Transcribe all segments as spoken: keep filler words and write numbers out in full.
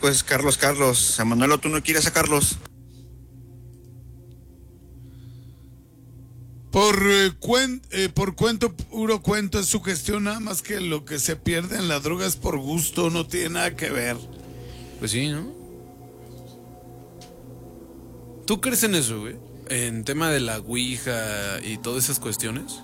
pues, Carlos, Carlos. A Manuelo, ¿tú no quieres a Carlos? Por, eh, cuen, eh, por cuento, puro cuento, es su gestión, nada más que lo que se pierde en la droga es por gusto, no tiene nada que ver. Pues sí, ¿no? ¿Tú crees en eso, güey? En tema de la ouija y todas esas cuestiones.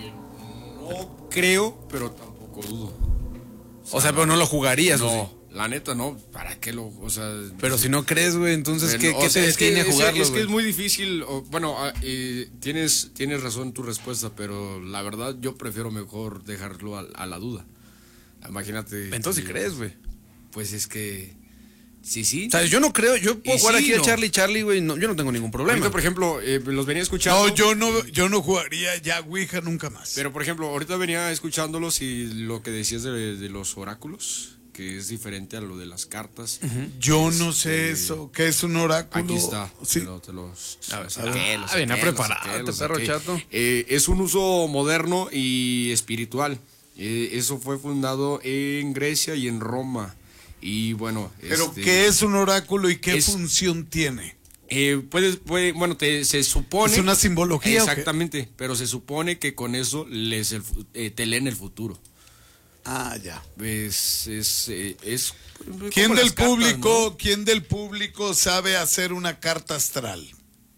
No creo, pero tampoco dudo. O sea, o sea pero no lo jugarías, no, ¿o sí? La neta, no. ¿Para qué lo...? O sea... Pero si no crees, güey, entonces, bueno, ¿qué, qué sea, te es que, detiene a es, jugarlo, es que güey? es muy difícil. O, bueno, eh, tienes, tienes razón en tu respuesta, pero la verdad yo prefiero mejor dejarlo a, a la duda. Imagínate... Entonces, que, ¿sí crees, güey? Pues es que... Sí, sí. O sea, yo no creo, yo puedo Y jugar sí, aquí no. a Charlie Charlie, güey, no, yo no tengo ningún problema. Ahorita, por ejemplo, eh, los venía escuchando. No, yo no, yo no jugaría ya Ouija nunca más. Pero, por ejemplo, ahorita venía escuchándolos y lo que decías de, de los oráculos, que es diferente a lo de las cartas. Uh-huh. Yo no sé eso, ¿qué es un oráculo? Aquí está. Sí. Te lo, te los, A ver, los a ver. saqué, los Ah, saqué, venía los preparado, saqué, este los perro saqué. chato. Eh, es un uso moderno y espiritual. Eh, eso fue fundado en Grecia y en Roma. Y bueno, Pero este, ¿qué es un oráculo y qué es- función tiene? Eh, puedes, puede, bueno, te, se supone. ¿Es una simbología o qué? Exactamente, pero se supone que con eso les el, fu- eh, te leen el futuro. Ah, ya. Es, es, eh, es ¿Quién como del las cartas, público, ¿no? quién del público sabe hacer una carta astral?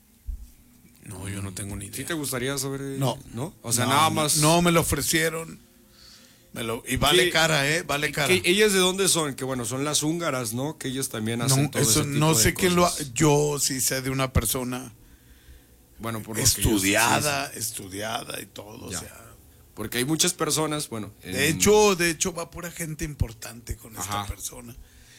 No, yo no tengo ni ¿Sí idea. te gustaría saber? eh, No. ¿No? O sea, No, nada no, más. No, me lo ofrecieron. Me lo, y vale Sí. cara, ¿eh? Vale cara. Que ¿Ellas de dónde son? Que bueno, son las húngaras, ¿no? Que ellas también hacen No, todo eso ese tipo no de sé quién lo ha, cosas. yo sí sé de una persona Bueno, por lo que estudiada, yo- sí, estudiada y todo, Ya. o sea. sí. Porque hay muchas personas, bueno. De en- hecho, de hecho va pura gente importante con esta Ajá. persona.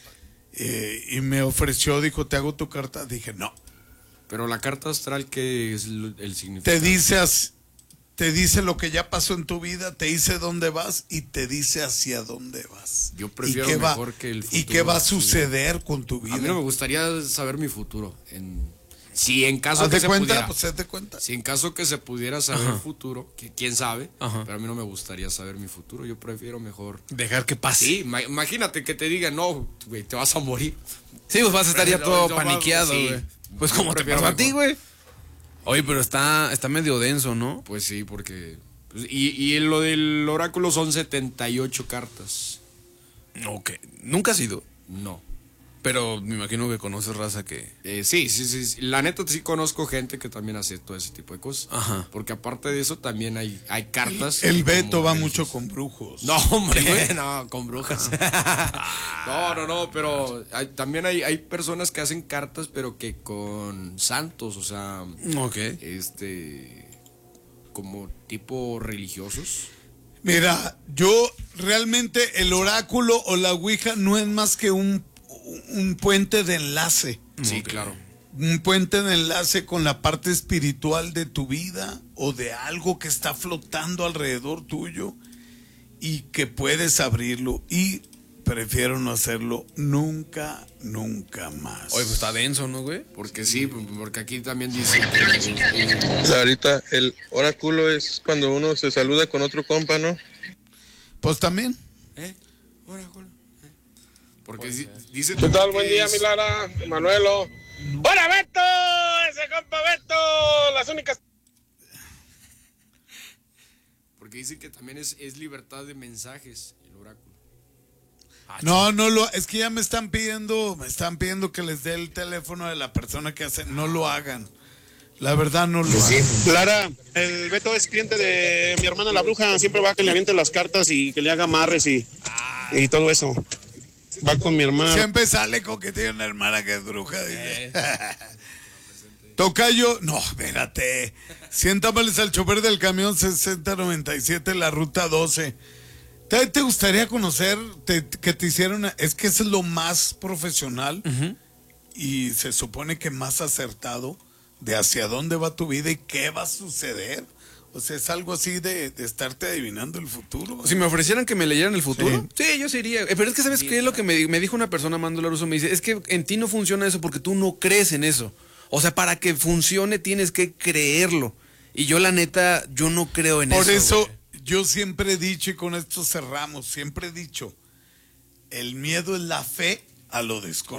Eh, y me ofreció, dijo, te hago tu carta. Dije, no. Pero la carta astral, ¿qué es el el significado? Te dice, as- te dice lo que ya pasó en tu vida, te dice dónde vas y te dice hacia dónde vas. Yo prefiero ¿Y qué va- mejor que el ¿Y qué futuro, va a sí. suceder con tu vida? A mí no me gustaría saber mi futuro. En, si en caso Haz que de se cuenta, pudiera. pues haz de cuenta. Si en caso que se pudiera saber Ajá. el futuro, que quién sabe, Ajá. pero a mí no me gustaría saber mi futuro. Yo prefiero mejor. Dejar que pase. Sí, ma- imagínate que te digan, no, güey, te vas a morir. Sí, pues vas a estar ya No, todo no, paniqueado, sí. güey. Pues Yo como te prefiero pasó a ti, mejor. güey. Oye, pero está, está medio denso, ¿no? Pues sí, porque. pues, y, y en lo del oráculo son setenta y ocho cartas. Ok. Nunca has ido. No. Pero me imagino que conoces raza que. Eh, sí, sí, sí, sí. La neta sí conozco gente que también hace todo ese tipo de cosas. Ajá. Porque aparte de eso también hay, hay cartas. El Beto como va religiosas. mucho con brujos. No, hombre, no, con brujas. No, no, no, pero hay- también hay, hay personas que hacen cartas, pero que con santos, o sea, Ok. este, como tipo religiosos. Mira, yo realmente el oráculo o la ouija no es más que un, un puente de enlace. Sí, Ok. claro. Un puente de enlace con la parte espiritual de tu vida o de algo que está flotando alrededor tuyo y que puedes abrirlo. Y prefiero no hacerlo nunca, nunca más. Oye, pues está denso, ¿no, güey? Porque sí, porque aquí también dice que, Ahorita el oráculo es cuando uno se saluda con otro compa, ¿no? Pues también. ¿eh? Oráculo, ¿eh? Porque di- dice ¿Qué tal? también Buen que día, es- mi Lara, Manuelo. ¡Hola, Beto! ¡Ese compa Beto! Las únicas... Porque dice que también es, es libertad de mensajes, el oráculo. No, no lo, es que ya me están pidiendo, me están pidiendo que les dé el teléfono de la persona que hace, no lo hagan. La verdad no lo hagan. Lara, el Beto es cliente de mi hermana la bruja. Siempre va a que le avienten las cartas y que le haga amarres y, y todo eso. Va con mi hermana. Siempre sale con que tiene una hermana que es bruja. Dice. Tocayo, no, espérate. Siéntamales al chofer del camión sesenta noventa y siete, la ruta doce. ¿Te, te gustaría conocer te- que te hicieron? Es que eso es lo más profesional y se supone que más acertado de hacia dónde va tu vida y qué va a suceder. O sea, es algo así de, de estarte adivinando el futuro. Si me ofrecieran que me leyeran el futuro, sí, yo sí iría. Eh, Pero es que, ¿sabes qué es lo que me, me dijo una persona, Mando Laruso? Me dice, es que en ti no funciona eso porque tú no crees en eso. O sea, para que funcione tienes que creerlo. Y yo, la neta, yo no creo en Por eso. eso, güey. yo siempre he dicho, y con esto cerramos, siempre he dicho, el miedo es la fe a lo desconocido.